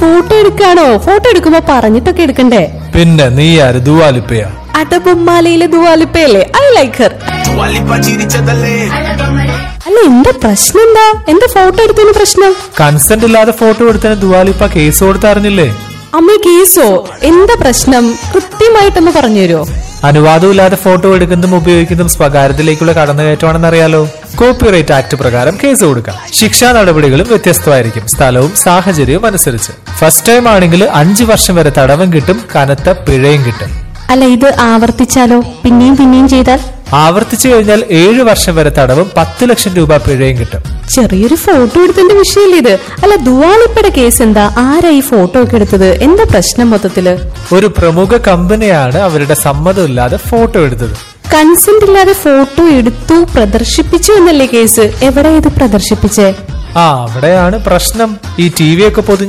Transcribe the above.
Photo എടുക്കാണോ? Photo എടുക്കുമ്പോ പറഞ്ഞിട്ടൊക്കെ എടുക്കണ്ടേ? പിന്നെ നീ ആര്? ദുവാലിപ്പയാ? അടബൊമ്മാലയിലെ ദുവാലിപ്പയല്ലേ? I like her. അല്ല, എന്താ പ്രശ്നം? എന്താ ഫോട്ടോ എടുത്തതിന് പ്രശ്നം? കൺസെന്റ് ഇല്ലാതെ ഫോട്ടോ എടുത്തതിന് ദുവാലിപ്പ കേസ് കൊടുത്തറിഞ്ഞില്ലേ? അമ്മ, കേസോ? എന്താ പ്രശ്നം? കൃത്യമായിട്ടൊന്ന് പറഞ്ഞു തരുമോ? അനുവാദമില്ലാതെ ഫോട്ടോ എടുക്കുന്നതും ഉപയോഗിക്കുന്നതും സ്വകാര്യത്തിലേക്കുള്ള കടന്നുകയറ്റമാണെന്നറിയാലോ. കോപ്പിറൈറ്റ് ആക്ട് പ്രകാരം കേസ് കൊടുക്കാം. ശിക്ഷാ നടപടികളും വ്യത്യസ്തമായിരിക്കും, സ്ഥലവും സാഹചര്യവും അനുസരിച്ച്. ഫസ്റ്റ് ടൈം ആണെങ്കിൽ 5 വർഷം വരെ തടവും കിട്ടും, കനത്ത പിഴയും കിട്ടും. അല്ല, ഇത് ആവർത്തിച്ചാലോ? പിന്നെയും ചെയ്താൽ? ആവർത്തിച്ചു കഴിഞ്ഞാൽ 7 വർഷം വരെ തടവും 10 ലക്ഷം രൂപ പിഴയും കിട്ടും. ചെറിയൊരു ഫോട്ടോ എടുത്തതിന്റെ വിഷയല്ലേ ഇത്? അല്ല, ദുവാലിപ്പയുടെ കേസ് എന്താ? ആരാ ഈ ഫോട്ടോ ഒക്കെ എടുത്തത്? എന്താ പ്രശ്നം മൊത്തത്തില്? ഒരു പ്രമുഖ കമ്പനിയാണ് അവരുടെ സമ്മതമില്ലാതെ ഫോട്ടോ എടുത്തത്. കൺസെന്റ് ഇല്ലാതെ ഫോട്ടോ എടുത്തു, പ്രദർശിപ്പിച്ചു എന്നല്ലേ കേസ്? എവിടെ ഇത് പ്രദർശിപ്പിച്ചേ? അവിടെയാണ് പ്രശ്നം. ഈ TV ഒക്കെ പൊതിഞ്ഞ്